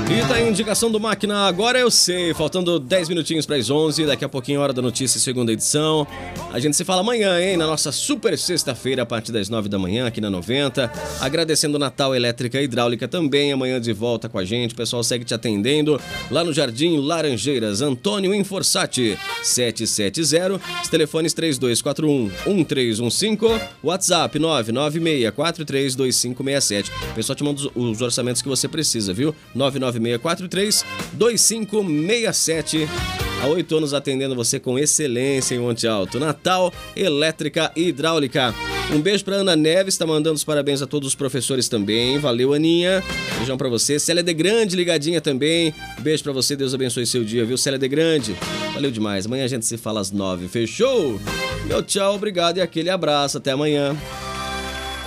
E tá a indicação do Máquina Agora Eu Sei, faltando 10 minutinhos para as 11, daqui a pouquinho hora da notícia, segunda edição. A gente se fala amanhã, hein, na nossa super sexta-feira, a partir das 9 da manhã, aqui na 90. Agradecendo Natal Elétrica e Hidráulica também, amanhã de volta com a gente. O pessoal segue te atendendo lá no Jardim Laranjeiras. Antônio Inforsati, 770, os telefones 3241-1315, WhatsApp 996432567. O pessoal te manda os orçamentos que você precisa, viu? 996432567. Há 8 anos atendendo você com excelência em Monte Alto. Natal Elétrica e Hidráulica. Um beijo pra Ana Neves, tá mandando os parabéns a todos os professores também. Valeu, Aninha. Beijão pra você. Célia de Grande ligadinha também. Beijo pra você, Deus abençoe seu dia, viu, Célia de Grande? Valeu demais. Amanhã a gente se fala às 9. Fechou? Meu tchau, obrigado e aquele abraço. Até amanhã.